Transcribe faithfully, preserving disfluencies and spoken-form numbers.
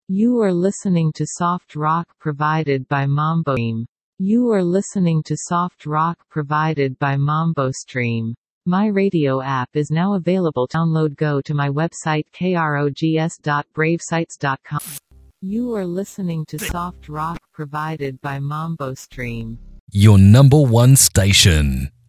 You are listening to soft rock provided by Mambo Stream. You are listening to soft rock provided by Mambo Stream. My radio app is now available to download. Go to my website krogs dot bravesites dot com. You are listening to soft rock provided by Mambo Stream. Your number one station.